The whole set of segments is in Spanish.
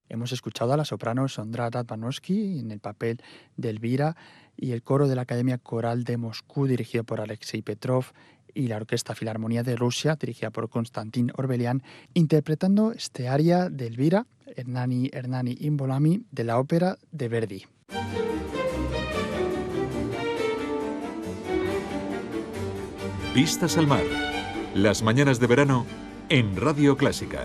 Hemos escuchado a la soprano Sondra Radvanovsky en el papel de Elvira y el coro de la Academia Coral de Moscú dirigido por Alexei Petrov y la Orquesta Filarmonía de Rusia dirigida por Konstantin Orbelian interpretando este aria de Elvira, Hernani Hernani in Bolami de la ópera de Verdi. Vistas al mar. Las mañanas de verano en Radio Clásica.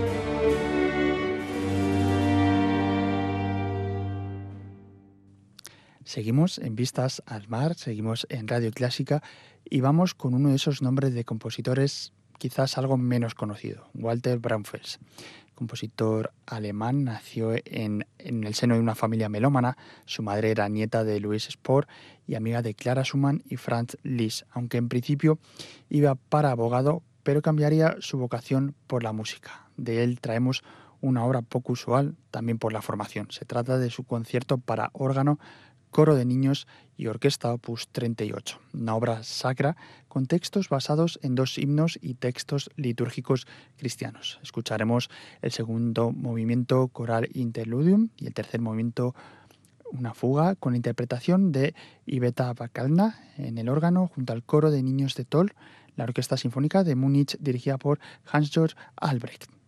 Seguimos en Vistas al Mar, seguimos en Radio Clásica y vamos con uno de esos nombres de compositores quizás algo menos conocido, Walter Braunfels. Compositor alemán, nació en el seno de una familia melómana. Su madre era nieta de Louis Spohr y amiga de Clara Schumann y Franz Liszt, aunque en principio iba para abogado, pero cambiaría su vocación por la música. De él traemos una obra poco usual, también por la formación. Se trata de su concierto para órgano, coro de niños y orquesta opus 38, una obra sacra con textos basados en 2 himnos y textos litúrgicos cristianos. Escucharemos el segundo movimiento coral Interludium y el tercer movimiento una fuga con interpretación de Iveta Bakalna en el órgano junto al coro de niños de Toll, la Orquesta Sinfónica de Múnich dirigida por Hans-Georg Albrecht.